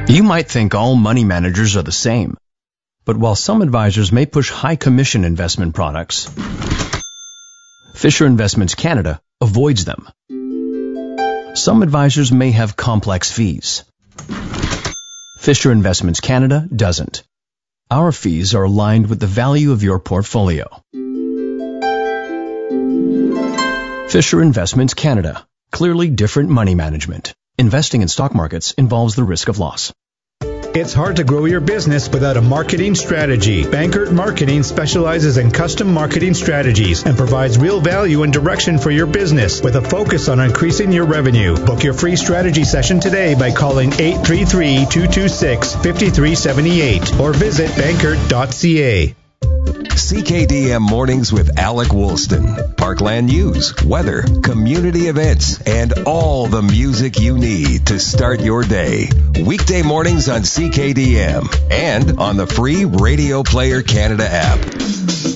You might think all money managers are the same, but while some advisors may push high commission investment products, Fisher Investments Canada avoids them. Some advisors may have complex fees. Fisher Investments Canada doesn't. Our fees are aligned with the value of your portfolio. Fisher Investments Canada. Clearly different money management. Investing in stock markets involves the risk of loss. It's hard to grow your business without a marketing strategy. Bankert Marketing specializes in custom marketing strategies and provides real value and direction for your business with a focus on increasing your revenue. Book your free strategy session today by calling 833-226-5378 or visit bankert.ca. CKDM Mornings with Alec Woolston. Parkland news, weather, community events, and all the music you need to start your day. Weekday mornings on CKDM and on the free Radio Player Canada app.